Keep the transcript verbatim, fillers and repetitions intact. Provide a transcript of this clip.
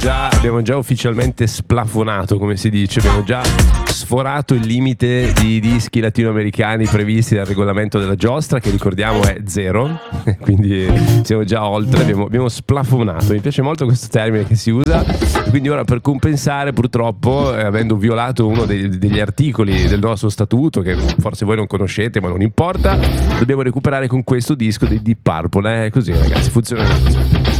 già, abbiamo già ufficialmente splafonato, come si dice, abbiamo già sforato il limite di dischi latinoamericani previsti dal regolamento della giostra, che ricordiamo è zero, quindi siamo già oltre, abbiamo, abbiamo splafonato. Mi piace molto questo termine che si usa, quindi ora per compensare, purtroppo, eh, avendo violato uno dei, degli articoli del nostro statuto, che forse voi non conoscete ma non importa, dobbiamo recuperare con questo disco dei Deep Purple, eh? Così ragazzi, funziona così.